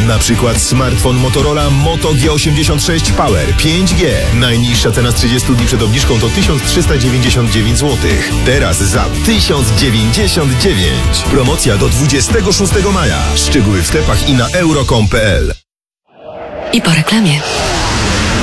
Na przykład smartfon Motorola Moto G86 Power 5G. Najniższa cena z 30 dni przed obniżką to 1399 zł. Teraz za 1099. Promocja do 26 maja. Szczegóły w sklepach i na euro.com.pl. I po reklamie.